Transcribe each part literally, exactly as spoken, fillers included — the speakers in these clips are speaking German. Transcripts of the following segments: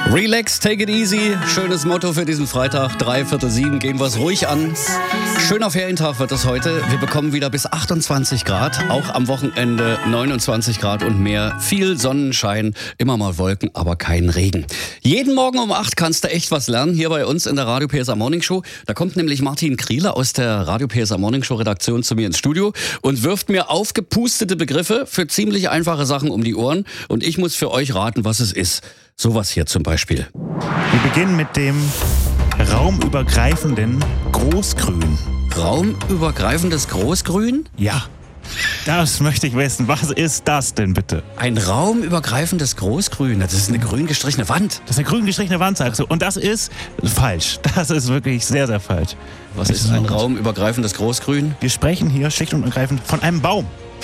Relax, take it easy. Schönes Motto für diesen Freitag. Drei, Viertel sieben, gehen wir es ruhig an. Schöner Ferientag wird es heute. Wir bekommen wieder bis achtundzwanzig Grad. Auch am Wochenende neunundzwanzig Grad und mehr. Viel Sonnenschein, immer mal Wolken, aber kein Regen. Jeden Morgen um acht kannst du echt was lernen. Hier bei uns in der Radio P S A Morning Show. Da kommt nämlich Martin Kriele aus der Radio P S A Morning Show Redaktion zu mir ins Studio und wirft mir aufgepustete Begriffe für ziemlich einfache Sachen um die Ohren. Und ich muss für euch raten, was es ist. Sowas hier zum Beispiel. Wir beginnen mit dem raumübergreifenden Großgrün. Raumübergreifendes Großgrün? Ja, das möchte ich wissen. Was ist das denn bitte? Ein raumübergreifendes Großgrün. Das ist eine grün gestrichene Wand. Das ist eine grün gestrichene Wand, sagst du. Und das ist falsch. Das ist wirklich sehr, sehr falsch. Was ist ein raumübergreifendes Großgrün? Wir sprechen hier schlicht und ergreifend von einem Baum.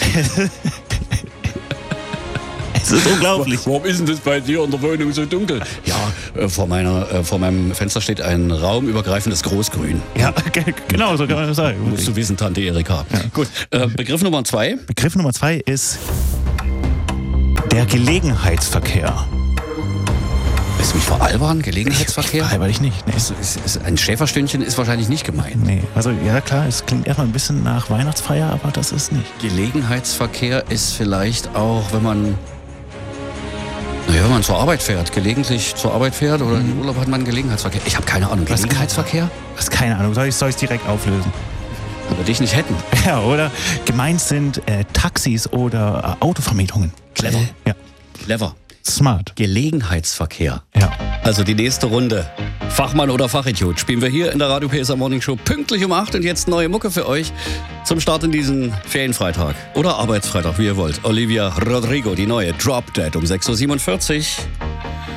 Es ist unglaublich. Warum ist denn das bei dir in der Wohnung so dunkel? Ja, äh, vor, meiner, äh, vor meinem Fenster steht ein raumübergreifendes Großgrün. Ja, genau, so kann man das sagen. Musst du wissen, Tante Erika. Ja. Gut, äh, Begriff Nummer zwei. Begriff Nummer zwei ist der Gelegenheitsverkehr. Willst du mich veralbern? Gelegenheitsverkehr? Veralber ich nicht. Nee. Ist, ist, ist ein Schäferstündchen ist wahrscheinlich nicht gemeint. Nee, also ja klar, es klingt erstmal ein bisschen nach Weihnachtsfeier, aber das ist nicht. Gelegenheitsverkehr ist vielleicht auch, wenn man... Naja, wenn man zur Arbeit fährt, gelegentlich zur Arbeit fährt oder mhm. im Urlaub hat man einen Gelegenheitsverkehr. Ich habe keine Ahnung. Gelegenheitsverkehr? Was, keine Ahnung. Soll ich es direkt auflösen? Aber dich nicht hätten. Ja, oder gemeint sind äh, Taxis oder äh, Autovermietungen. Clever. Ja. Clever. Smart. Gelegenheitsverkehr. Ja. Also die nächste Runde. Fachmann oder Fachidiot spielen wir hier in der Radio P S A Morning Show pünktlich um acht und jetzt neue Mucke für euch zum Start in diesen Ferienfreitag oder Arbeitsfreitag, wie ihr wollt. Olivia Rodrigo, die neue Drop Dead um sechs Uhr siebenundvierzig.